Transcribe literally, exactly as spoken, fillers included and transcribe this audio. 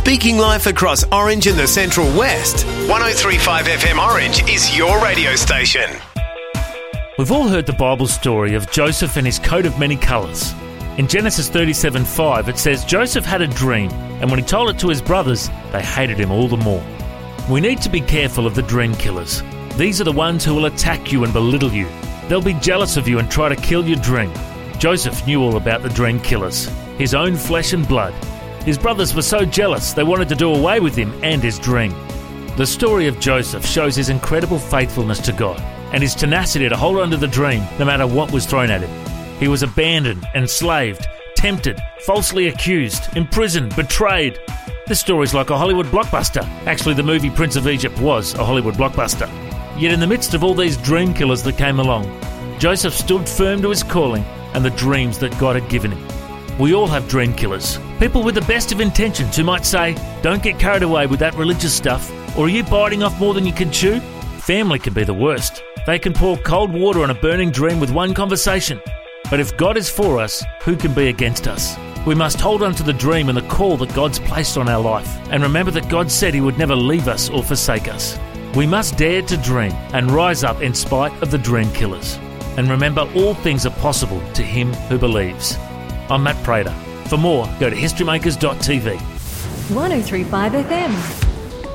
Speaking life across Orange and the Central West, one oh three point five F M Orange is your radio station. We've all heard the Bible story of Joseph and his coat of many colours. In Genesis thirty-seven five, it says Joseph had a dream, and when he told it to his brothers, they hated him all the more. We need to be careful of the dream killers. These are the ones who will attack you and belittle you. They'll be jealous of you and try to kill your dream. Joseph knew all about the dream killers, his own flesh and blood. His brothers were so jealous they wanted to do away with him and his dream. The story of Joseph shows his incredible faithfulness to God and his tenacity to hold on to the dream no matter what was thrown at him. He was abandoned, enslaved, tempted, falsely accused, imprisoned, betrayed. This story's like a Hollywood blockbuster. Actually, the movie Prince of Egypt was a Hollywood blockbuster. Yet in the midst of all these dream killers that came along, Joseph stood firm to his calling and the dreams that God had given him. We all have dream killers. People with the best of intentions who might say, don't get carried away with that religious stuff, or are you biting off more than you can chew? Family can be the worst. They can pour cold water on a burning dream with one conversation. But if God is for us, who can be against us? We must hold on to the dream and the call that God's placed on our life, and remember that God said he would never leave us or forsake us. We must dare to dream and rise up in spite of the dream killers. And remember, all things are possible to him who believes. I'm Matt Prater. For more, go to history makers dot t v. one oh three point five F M.